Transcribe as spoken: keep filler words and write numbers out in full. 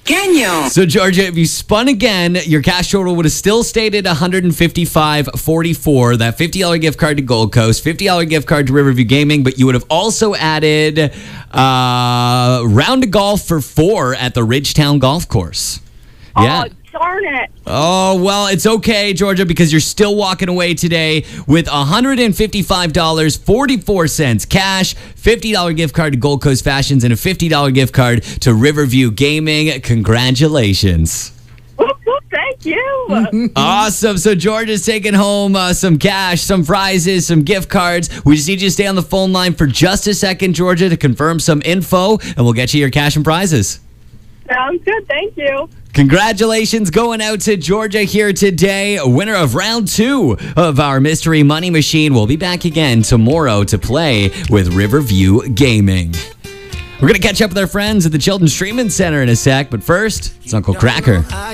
Genio. So, Georgia, if you spun again, your cash total would have still stayed at one fifty-five forty-four. That fifty dollars gift card to Gold Coast, fifty dollars gift card to Riverview Gaming, but you would have also added uh, round of golf for four at the Ridgetown Golf Course. Yeah. Oh, darn it. Oh, well, it's okay, Georgia, because you're still walking away today with one fifty-five dollars and forty-four cents cash, fifty dollars gift card to Gold Coast Fashions, and a fifty dollars gift card to Riverview Gaming. Congratulations. Whoop, whoop, thank you. Awesome. So Georgia's taking home uh, some cash, some prizes, some gift cards. We just need you to stay on the phone line for just a second, Georgia, to confirm some info, and we'll get you your cash and prizes. Sounds good. Thank you. Congratulations going out to Georgia here today, winner of round two of our Mystery Money Machine. We'll be back again tomorrow to play with Riverview Gaming. We're going to catch up with our friends at the Children's Treatment Center in a sec, but first, it's Uncle Cracker.